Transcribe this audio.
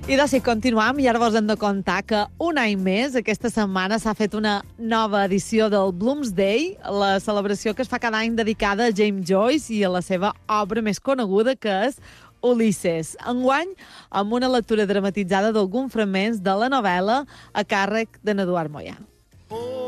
I doncs, si continuam, i ara vos hem de contar que un any més, aquesta setmana, s'ha fet una nova edició del Bloomsday, la celebració que es fa cada any dedicada a James Joyce i a la seva obra més coneguda, que és Ulisses. Enguany, amb una lectura dramatitzada d'alguns fragments de la novel·la a càrrec d'en Eduard Moyà.